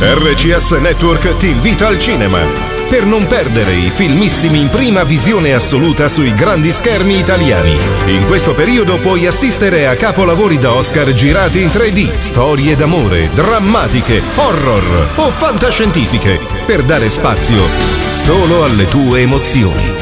RCS Network ti invita al cinema per non perdere i filmissimi in prima visione assoluta sui grandi schermi italiani. In questo periodo puoi assistere a capolavori da Oscar girati in 3D, storie d'amore, drammatiche, horror o fantascientifiche, per dare spazio solo alle tue emozioni.